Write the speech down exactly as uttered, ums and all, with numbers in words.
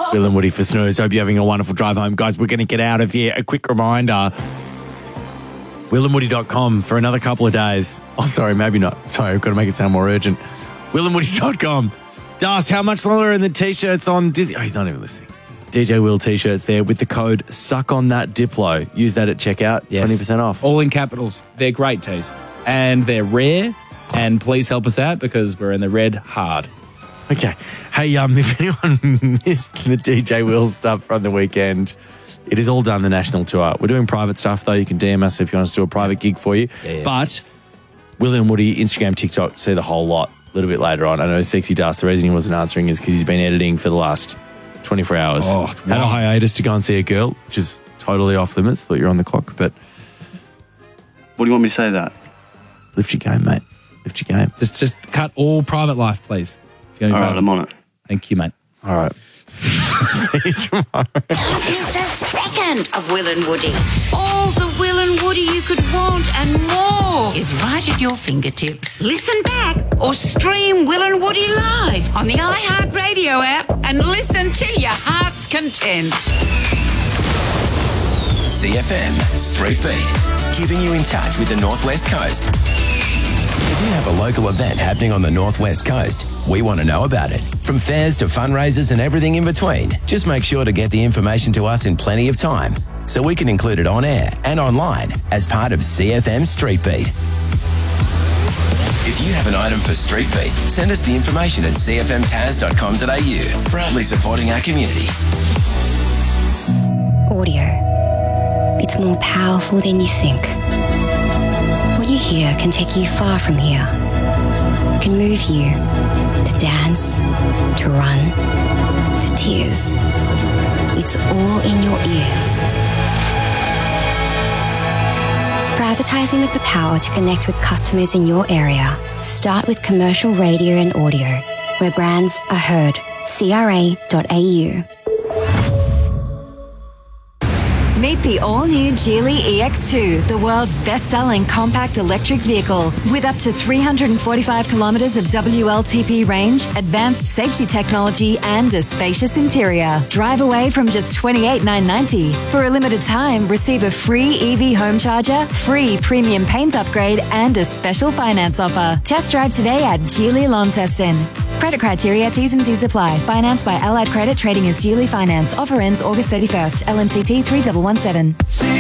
Will and Woody for Snooze. Hope you're having a wonderful drive home. Guys, we're going to get out of here. A quick reminder, will and woody dot com for another couple of days. Oh, sorry, maybe not. Sorry, I've got to make it sound more urgent. will and woody dot com. Das, how much longer are the T-shirts on Disney? Oh, he's not even listening. D J Will T-shirts there with the code Suck on That Diplo. Use that at checkout. Yes. twenty percent off. All in capitals. They're great tees. And they're rare. And please help us out because we're in the red hard. Okay. Hey, um, if anyone missed the D J Will stuff from the weekend, it is all done the national tour. We're doing private stuff, though. You can D M us if you want us to do a private gig for you. Yeah, yeah. But Will and Woody, Instagram, TikTok, see the whole lot a little bit later on. I know Sexy Dust, the reason he wasn't answering is because he's been editing for the last twenty-four hours. Oh, Had a hiatus to go and see a girl, which is totally off limits. Thought you were on the clock, but What do you want me to say that? lift your game, mate. Lift your game. Just just cut all private life, please. If you're All right, I'm on it. Thank you, mate. All right. See you tomorrow. Here's a second of Will and Woody. All the Will and Woody you could want and more is right at your fingertips. Listen back or stream Will and Woody live on the iHeartRadio app and listen to your heart's content. C F M Street Beat, keeping you in touch with the Northwest Coast. If you have a local event happening on the Northwest Coast, we want to know about it. From fairs to fundraisers and everything in between, just make sure to get the information to us in plenty of time so we can include it on air and online as part of C F M Street Beat. If you have an item for Street Beat, send us the information at c f m taz dot com dot a u. Proudly supporting our community. Audio. It's more powerful than you think. What you hear can take you far from here. It can move you to dance, to run, to tears. It's all in your ears. For advertising with the power to connect with customers in your area, start with commercial radio and audio, where brands are heard. c r a dot a u. Meet the all-new Geely E X two, the world's best-selling compact electric vehicle. With up to three hundred forty-five kilometres of W L T P range, advanced safety technology and a spacious interior. Drive away from just twenty-eight thousand nine hundred ninety dollars. For a limited time, receive a free E V home charger, free premium paint upgrade and a special finance offer. Test drive today at Geely Launceston. Credit criteria, T's and C's apply. Financed by Allied Credit, trading as Geely Finance. Offer ends August thirty-first. L M C T three one one seven.